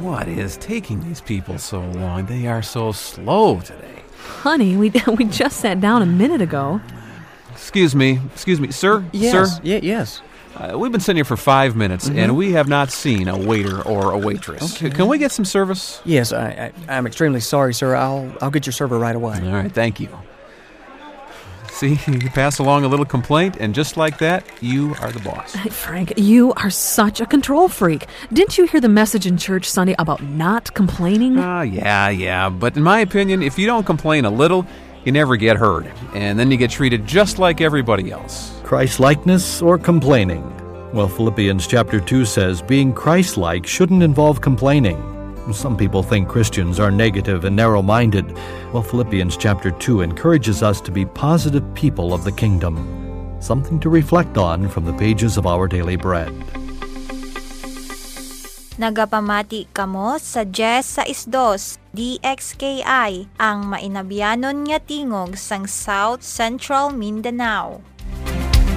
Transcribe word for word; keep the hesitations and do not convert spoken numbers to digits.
What is taking these people so long? They are so slow today. Honey, we we just sat down a minute ago. Excuse me. Excuse me. Sir? Yes. Sir? Yeah, yes. Uh, we've been sitting here for five minutes, mm-hmm. and we have not seen a waiter or a waitress. Okay. Can we get some service? Yes, I, I, I'm extremely sorry, sir. I'll I'll get your server right away. All right, thank you. See, you pass along a little complaint, and just like that, you are the boss. Frank, you are such a control freak. Didn't you hear the message in church Sunday about not complaining? Ah, uh, yeah, yeah. But in my opinion, if you don't complain a little, you never get heard. And then you get treated just like everybody else. Christ-likeness or complaining? Well, Philippians chapter two says being Christ-like shouldn't involve complaining. Some people think Christians are negative and narrow-minded. Well, Philippians chapter two encourages us to be positive people of the kingdom. Something to reflect on from the pages of Our Daily Bread. Nagapamati kamo sa Jess sa Isdos, D X K I, ang mainabiyanon nga tingog sang South Central Mindanao.